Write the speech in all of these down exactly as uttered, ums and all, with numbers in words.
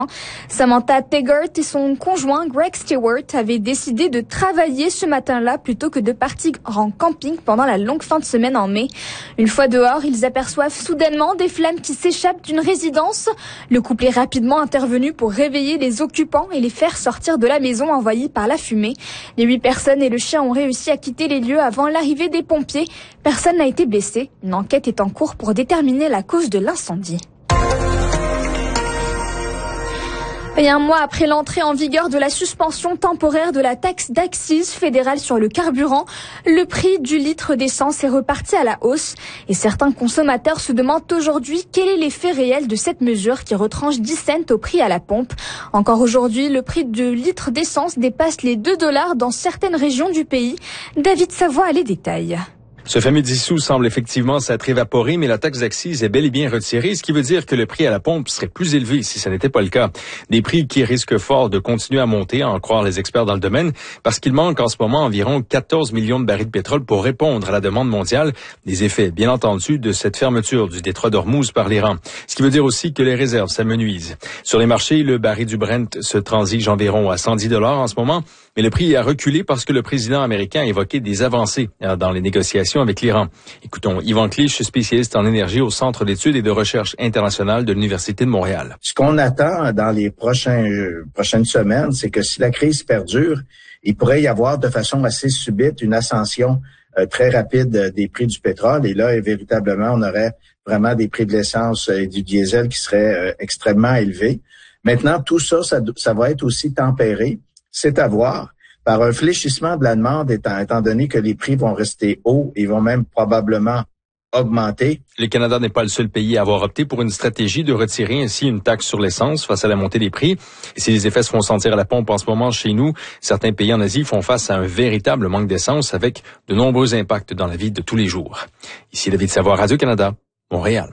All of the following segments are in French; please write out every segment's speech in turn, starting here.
Samantha Taggart et son conjoint Greg Stewart avaient décidé de travailler ce matin-là plutôt que de partir en camping pendant la longue fin de semaine en mai. Une fois dehors, ils aperçoivent soudainement des flammes qui s'échappent d'une résidence. Le couple est rapidement intervenu pour réveiller les occupants et les faire sortir de la maison envahie par la fumée. Les huit personnes et le chien ont réussi à quitter les lieux avant l'arrivée des pompiers. Personne n'a été blessé. Une enquête est en cours pour déterminer la cause de l'incendie. Et un mois après l'entrée en vigueur de la suspension temporaire de la taxe d'accise fédérale sur le carburant, le prix du litre d'essence est reparti à la hausse. Et certains consommateurs se demandent aujourd'hui quel est l'effet réel de cette mesure qui retranche dix cents au prix à la pompe. Encore aujourd'hui, le prix du litre d'essence dépasse les deux dollars dans certaines régions du pays. David Savoie a les détails. Ce fameux dix sous semble effectivement s'être évaporé, mais la taxe d'accise est bel et bien retirée, ce qui veut dire que le prix à la pompe serait plus élevé si ce n'était pas le cas. Des prix qui risquent fort de continuer à monter, à en croire les experts dans le domaine, parce qu'il manque en ce moment environ quatorze millions de barils de pétrole pour répondre à la demande mondiale. Des effets, bien entendu, de cette fermeture du détroit d'Ormuz par l'Iran. Ce qui veut dire aussi que les réserves s'amenuisent. Sur les marchés, le baril du Brent se transige environ à cent dix dollars en ce moment, mais le prix a reculé parce que le président américain a évoqué des avancées dans les négociations avec l'Iran. Écoutons Yvan Clich, spécialiste en énergie au Centre d'études et de recherche internationale de l'Université de Montréal. Ce qu'on attend dans les prochains, euh, prochaines semaines, c'est que si la crise perdure, il pourrait y avoir de façon assez subite une ascension euh, très rapide euh, des prix du pétrole. Et là, et véritablement, on aurait vraiment des prix de l'essence et du diesel qui seraient euh, extrêmement élevés. Maintenant, tout ça, ça, ça va être aussi tempéré. C'est à voir par un fléchissement de la demande, étant, étant donné que les prix vont rester hauts et vont même probablement augmenter. Le Canada n'est pas le seul pays à avoir opté pour une stratégie de retirer ainsi une taxe sur l'essence face à la montée des prix. Et si les effets se font sentir à la pompe en ce moment chez nous, certains pays en Asie font face à un véritable manque d'essence avec de nombreux impacts dans la vie de tous les jours. Ici David Savoie, Radio-Canada, Montréal.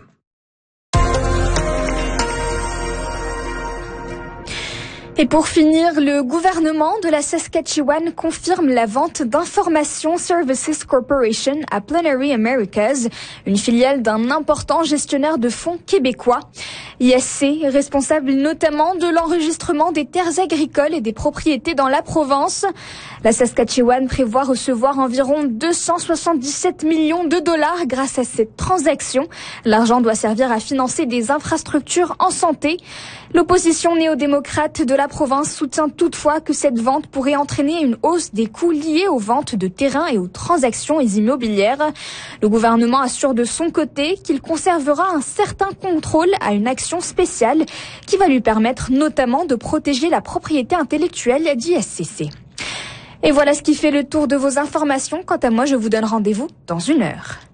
Et pour finir, le gouvernement de la Saskatchewan confirme la vente d'Information Services Corporation à Plenary Americas, une filiale d'un important gestionnaire de fonds québécois. I S C est responsable notamment de l'enregistrement des terres agricoles et des propriétés dans la province. La Saskatchewan prévoit recevoir environ deux cent soixante-dix-sept millions de dollars grâce à cette transaction. L'argent doit servir à financer des infrastructures en santé. L'opposition néo-démocrate de la province soutient toutefois que cette vente pourrait entraîner une hausse des coûts liés aux ventes de terrains et aux transactions immobilières. Le gouvernement assure de son côté qu'il conservera un certain contrôle à une action spéciale qui va lui permettre notamment de protéger la propriété intellectuelle d'I S C C. Et voilà ce qui fait le tour de vos informations. Quant à moi, je vous donne rendez-vous dans une heure.